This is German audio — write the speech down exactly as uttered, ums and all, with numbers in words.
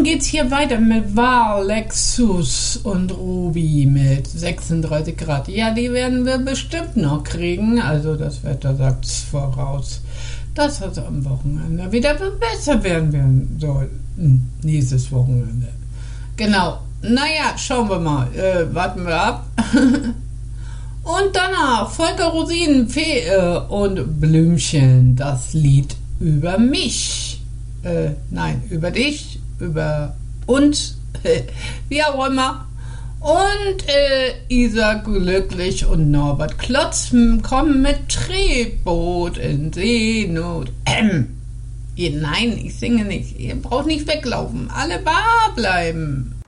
Morgen geht's hier weiter mit Val, Lexus und Ruby mit sechsunddreißig Grad. Ja, die werden wir bestimmt noch kriegen. Also das Wetter sagt's voraus, dass es am Wochenende wieder besser werden werden soll. Nächstes Wochenende. Genau. Naja, schauen wir mal. Äh, warten wir ab. Und danach Volker Rosinen, Fee und Blümchen. Das Lied über mich. Äh, nein, über dich, über uns, wie auch immer. Und äh, Isa Glücklich und Norbert Klotz kommen mit Tretboot in Seenot. Ähm. Ihr, nein, ich singe nicht. Ihr braucht nicht weglaufen. Alle bar bleiben.